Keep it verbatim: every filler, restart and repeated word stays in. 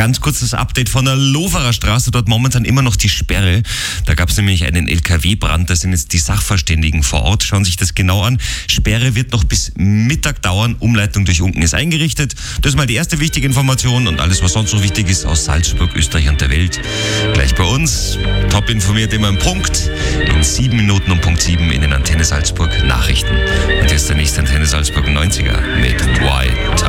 Ganz kurzes Update von der Loferer Straße, dort momentan immer noch die Sperre. Da gab es nämlich einen L K W-Brand, da sind jetzt die Sachverständigen vor Ort, schauen sich das genau an. Sperre wird noch bis Mittag dauern, Umleitung durch Unken ist eingerichtet. Das ist mal die erste wichtige Information und alles, was sonst noch wichtig ist aus Salzburg, Österreich und der Welt. Gleich bei uns, top informiert immer im Punkt, in sieben Minuten um Punkt sieben in den Antenne Salzburg Nachrichten. Und jetzt der nächste Antenne Salzburg neunziger mit White Time.